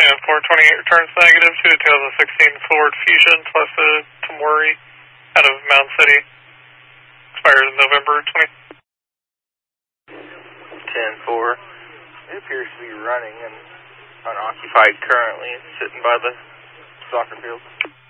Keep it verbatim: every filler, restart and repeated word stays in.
And four twenty-eight returns negative to a two thousand sixteen Ford Fusion plus a Tamori out of Mound City. Expires November twentieth. ten four. It appears to be running and unoccupied currently. It's sitting by the soccer field.